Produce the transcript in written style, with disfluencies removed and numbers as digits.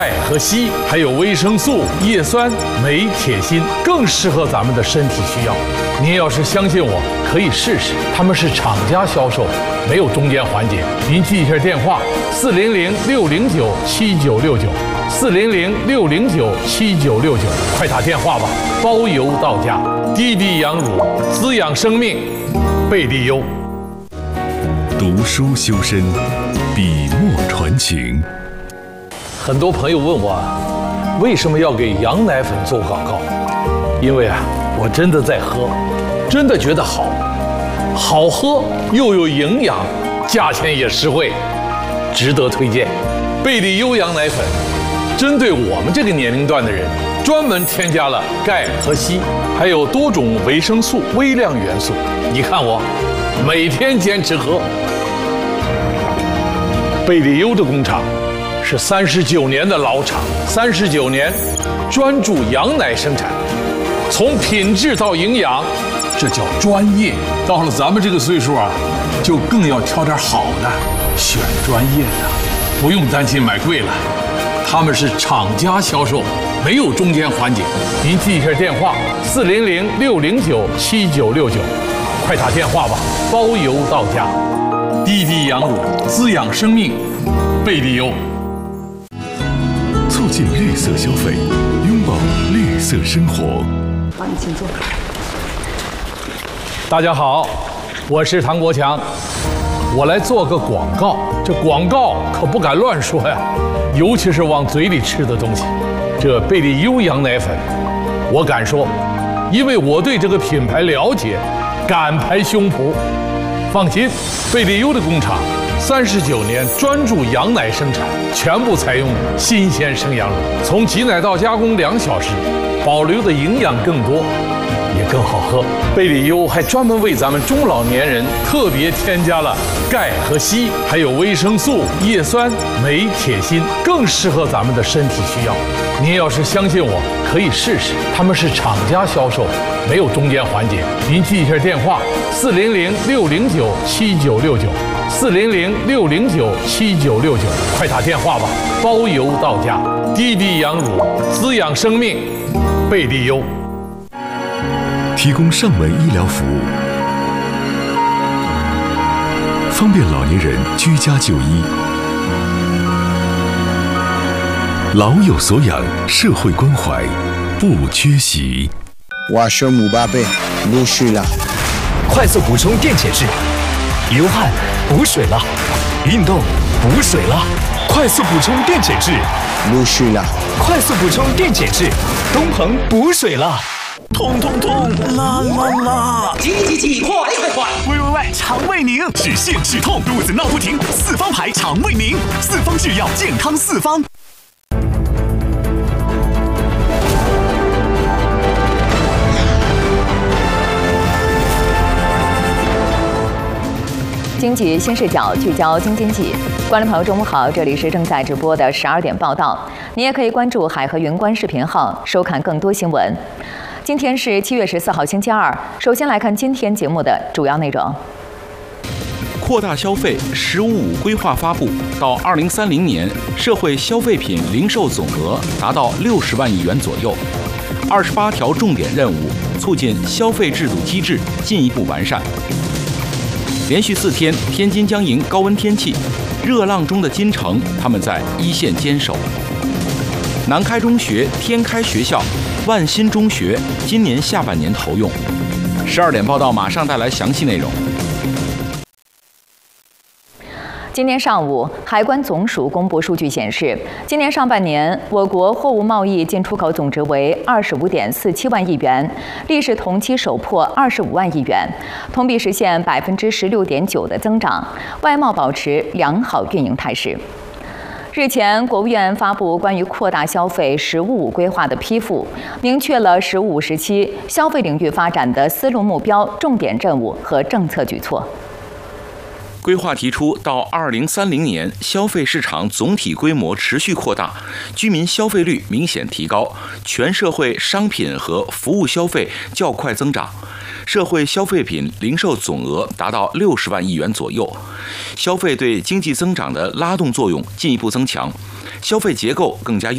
钙和硒，还有维生素、叶酸、镁、铁、锌，更适合咱们的身体需要。您要是相信我，可以试试。他们是厂家销售，没有中间环节。您记一下电话：400-609-7969，400-609-7969，快打电话吧，包邮到家。滴滴羊乳，滋养生命，贝利优。 读书修身，笔墨传情。 很多朋友问我，为什么要给羊奶粉做广告？因为我真的在喝，真的觉得好喝又有营养，价钱也实惠，值得推荐。贝利优羊奶粉针对我们这个年龄段的人，专门添加了钙和硒，还有多种维生素、微量元素。你看我每天坚持喝。贝利优的工厂是39年的老厂，39年专注羊奶生产，从品质到营养，这叫专业。到了咱们这个岁数就更要挑点好的，选专业的，不用担心买贵了。他们是厂家销售，没有中间环节。您记一下电话：400-609-7969，快打电话吧，包邮到家。滴滴羊乳，滋养生命，贝利优。 促进绿色消费，拥抱绿色生活。 好，你请坐。 大家好，我是唐国强，我来做个广告。这广告可不敢乱说呀，尤其是往嘴里吃的东西。这贝利优羊奶粉，我敢说，因为我对这个品牌了解，敢拍胸脯。放心，贝利优的工厂39年专注羊奶生产，全部采用新鲜生羊乳，从挤奶到加工2小时，保留的营养更多，也更好喝。贝利优还专门为咱们中老年人特别添加了钙和硒，还有维生素、叶酸、镁、铁、锌，更适合咱们的身体需要。您要是相信我，可以试试。他们是厂家销售，没有中间环节。您记一下电话：400-609-7969，400-609-7969，快打电话吧，包邮到家。滴滴羊乳，滋养生命，贝利优。 提供上门医疗服务，方便老年人居家就医。老有所养，社会关怀不缺席。 我是姆巴佩，陆续了。 快速补充电解质，流汗补水了，运动补水了，快速补充电解质， 陆续了。 快速补充电解质，东鹏补水了。痛，啦， 急，快！ 喂，肠胃宁，止泻止痛，肚子闹不停，四方牌肠胃宁，四方制药，健康四方。 经济新视角聚焦京津冀，观众朋友中午好，这里是正在直播的12点报道，您也可以关注海河云观视频号收看更多新闻。今天是7月14号星期二，首先来看今天节目的主要内容。 扩大消费“15+5”规划发布，到2030年，社会消费品零售总额达到60万亿元左右。28条重点任务，促进消费制度机制进一步完善。连续4天，天津将迎高温天气，热浪中的金城，他们在一线坚守。南开中学、天开学校、万新中学今年下半年投用。12点报道马上带来详细内容。 今天上午，海关总署公布数据显示，今年上半年我国货物贸易进出口总值为25.47万亿元，历史同期首破25万亿元，同比实现16.9%的增长，外贸保持良好运营态势。日前，国务院发布关于扩大消费“15+5”规划的批复，明确了“15+5”时期消费领域发展的思路、目标、重点任务和政策举措。 规划提出，到2030年，消费市场总体规模持续扩大，居民消费率明显提高，全社会商品和服务消费较快增长，社会消费品零售总额达到60万亿元左右，消费对经济增长的拉动作用进一步增强，消费结构更加